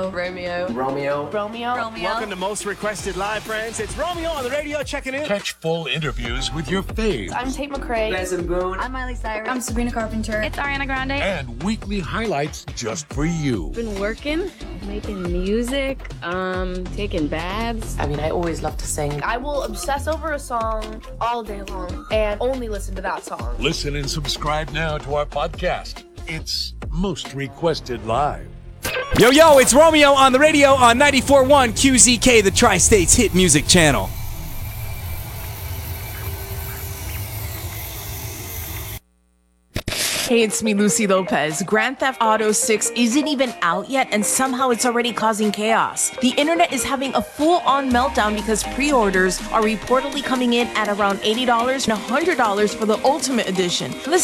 Romeo. Romeo. Romeo. Romeo. Welcome to Most Requested Live, friends. It's Romeo on the radio checking in. Catch full interviews with your faves. I'm Tate McRae. Benson Boone. I'm Miley Cyrus. I'm Sabrina Carpenter. It's Ariana Grande. And weekly highlights just for you. Been working, making music, taking baths. I mean, I always love to sing. I will obsess over a song all day long and only listen to that song. Listen and subscribe now to our podcast. It's Most Requested Live. Yo, it's Romeo on the radio on 94.1 QZK, the Tri-States hit music channel. Hey, it's me, Lucy Lopez. Grand Theft Auto 6 isn't even out yet, and somehow it's already causing chaos. The internet is having a full-on meltdown because pre-orders are reportedly coming in at around $80 and $100 for the Ultimate Edition. Listen.